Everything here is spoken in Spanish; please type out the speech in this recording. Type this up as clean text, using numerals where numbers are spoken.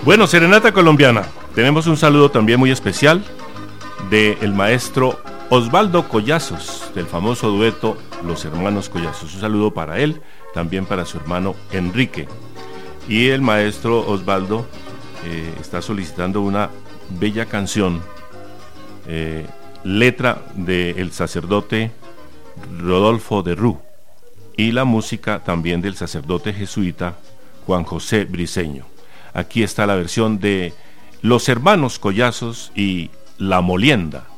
Bueno, Serenata Colombiana, tenemos un saludo también muy especial del maestro Osvaldo Collazos, del famoso dueto Los Hermanos Collazos. Un saludo para él, también para su hermano Enrique. Y el maestro Osvaldo está solicitando una bella canción, letra del sacerdote Rodolfo de Rú y la música también del sacerdote jesuita Juan José Briceño. Aquí está la versión de Los Hermanos Collazos y La Molienda.